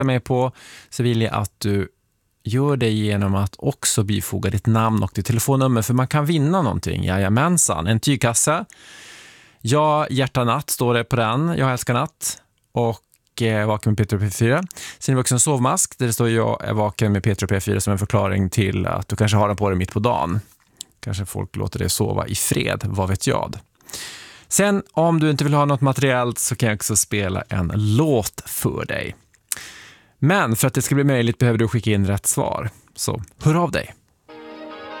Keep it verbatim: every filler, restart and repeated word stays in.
mig på, så vill jag att du gör det genom att också bifoga ditt namn och ditt telefonnummer, för man kan vinna någonting. Jajamensan, en tygkasse. Jag hjärta natt står det på den. Jag älskar natt. Och eh, vaken med Peter och P fyra. Sen är det också en sovmask där det står jag är vaken med Peter och P fyra som en förklaring till att du kanske har den på dig mitt på dagen. Kanske folk låter dig sova i fred, vad vet jag. Sen om du inte vill ha något materiellt så kan jag också spela en låt för dig. Men för att det ska bli möjligt behöver du skicka in rätt svar. Så hör av dig.